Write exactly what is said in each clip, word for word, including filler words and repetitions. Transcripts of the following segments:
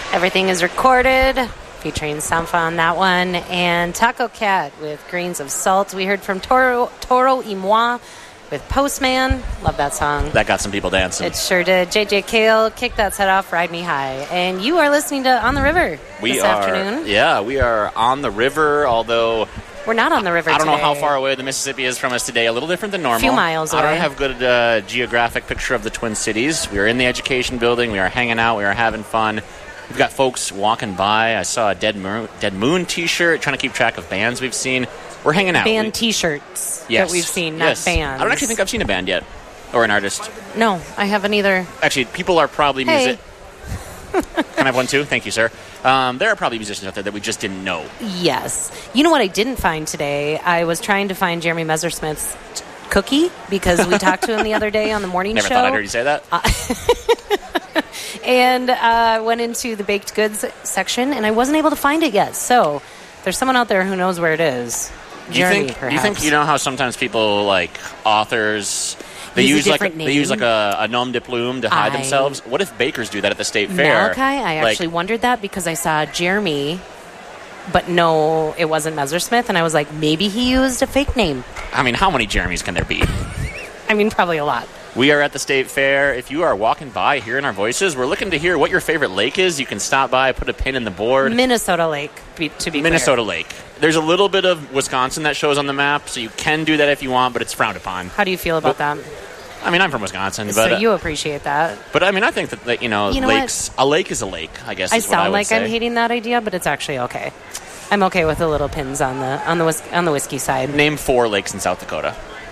Everything is recorded, featuring Sampha on that one. And Taco Cat with Grains of Salt. We heard from Toro, Toro y Moi with Postman. Love that song. That got some people dancing. It sure did. J J Kale, kick that set off, Ride Me High. And you are listening to On the River we this are, afternoon. Yeah, we are on the river, although... We're not on the river I don't today. know how far away the Mississippi is from us today. A little different than normal. A few miles away. I don't have a good uh, geographic picture of the Twin Cities. We are in the education building. We are hanging out. We are having fun. We've got folks walking by. I saw a Dead Moon, Dead Moon T-shirt, trying to keep track of bands we've seen. We're hanging out. Band we, T-shirts yes, that we've seen, not yes. bands. I don't actually think I've seen a band yet, or an artist. No, I haven't either. Actually, people are probably Hey. music. Can I have one too? Thank you, sir. Um, there are probably musicians out there that we just didn't know. Yes. You know what I didn't find today? I was trying to find Jeremy Messersmith's t- cookie because we talked to him the other day on the morning Never show. thought I'd heard you say that. Uh, and uh, went into the baked goods section, and I wasn't able to find it yet. So there's someone out there who knows where it is. Do you Jeremy, think? perhaps. Do you think you know how sometimes people like authors? They Use a use, like a, different they use name? like a, a nom de plume to hide I- themselves. What if bakers do that at the state fair? Malachi, I Like, actually wondered that because I saw Jeremy, but no, it wasn't Messersmith, and I was like, maybe he used a fake name. I mean, how many Jeremys can there be? I mean, probably a lot. We are at the state fair. If you are walking by hearing our voices, we're looking to hear what your favorite lake is. You can stop by, put a pin in the board. Minnesota Lake, be, to be Minnesota clear. Lake. There's a little bit of Wisconsin that shows on the map, so you can do that if you want, but it's frowned upon. How do you feel about that? I mean, I'm from Wisconsin, but So uh, you appreciate that. but I mean, I think that, that you know, You know lakes. A lake is a lake. I guess. I Is what I sound would like say. I'm hating that idea, but it's actually okay. I'm okay with the little pins on the on the whis- on the whiskey side. Name four lakes in South Dakota.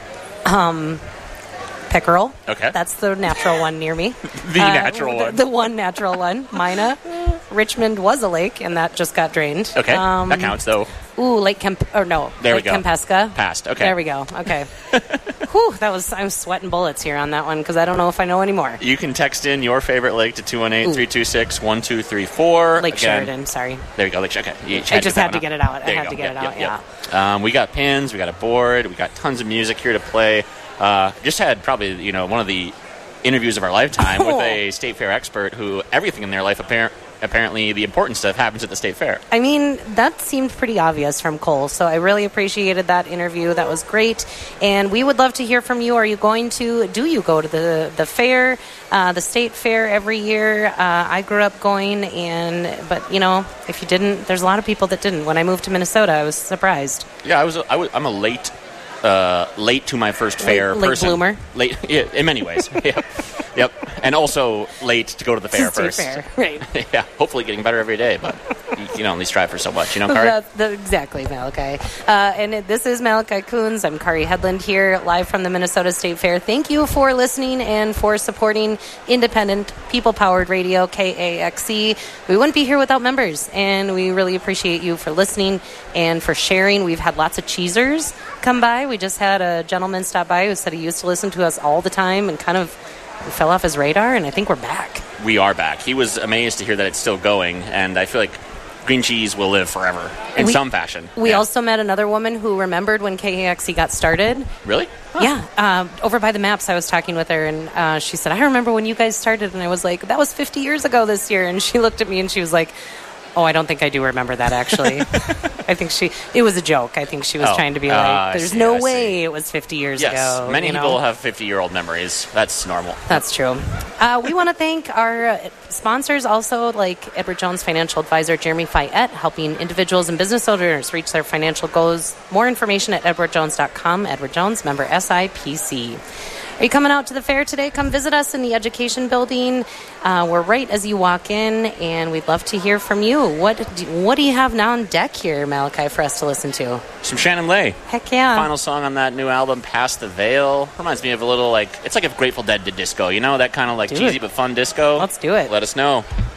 Um, Pickerel. Okay. That's the natural one near me. The Uh, natural the, one. The one natural one. Mina. Richmond was a lake, and that just got drained. Okay, Um, that counts though. Ooh, Lake Kemp. Or no. There we Lake go. Kempeska. Passed. Okay. There we go. Okay. Whew, that was. I'm sweating bullets here on that one because I don't know if I know anymore. You can text in your favorite lake to two one eight, three two six, one two three four. Lake Again, Sheridan. Sorry. There you go, Lake Sheridan. Okay. You I had just that had one to up. get it out. I There you had go. to get Yep, it out. yep, Yeah. yep. Um, we got pins. We got a board. We got tons of music here to play. Uh, just had probably you know one of the interviews of our lifetime with a state fair expert who everything in their life apparent. Apparently, the important stuff happens at the state fair. I mean, that seemed pretty obvious from Cole, so I really appreciated that interview. That was great, and we would love to hear from you. Are you going to, do you go to the, the fair, uh, the state fair every year? Uh, I grew up going, and but, you know, if you didn't, there's a lot of people that didn't. When I moved to Minnesota, I was surprised. Yeah, I was. I was I'm a late, uh, late to my first fair late person. bloomer. Late, yeah, in many ways. yeah. Yep, and also late to go to the fair State first. fair, right. yeah, hopefully getting better every day, but you, you know, only strive for so much. You know, Kari? That- that- exactly, Malachi. Uh, and it, this is Malachi Coons. I'm Kari Headland here, live from the Minnesota State Fair. Thank you for listening and for supporting independent, people-powered radio, K A X E. We wouldn't be here without members, and we really appreciate you for listening and for sharing. We've had lots of cheesers come by. We just had a gentleman stop by who said he used to listen to us all the time and kind of fell off his radar, and I think we're back. We are back. He was amazed to hear that it's still going, and I feel like green cheese will live forever in We- some fashion. We Yeah. also met another woman who remembered when K A X E got started. Really? Yeah, uh, over by the maps, I was talking with her, and uh, she said, I remember when you guys started, and I was like, that was fifty years ago this year, and she looked at me, and she was like, oh, I don't think I do remember that, actually. I think she, it was a joke. I think she was Oh, trying to be uh, like, I there's see, no I see. way it was fifty years Yes, ago. many you know? people have fifty-year-old memories. That's normal. That's true. Uh, we want to thank our uh, sponsors also, like Edward Jones Financial Advisor Jeremy Fayette, helping individuals and business owners reach their financial goals. More information at edward jones dot com. Edward Jones, member S I P C. Are you coming out to the fair today? Come visit us in the education building. Uh, we're right as you walk in, and we'd love to hear from you. What do, what do you have now on deck here, Malachi, for us to listen to? Some Shannon Lay. Heck yeah. Final song on that new album, Past the Veil. Reminds me of a little, like, it's like if Grateful Dead did disco. You know, that kind of like Do cheesy it. but fun disco. Let's do it. Let us know.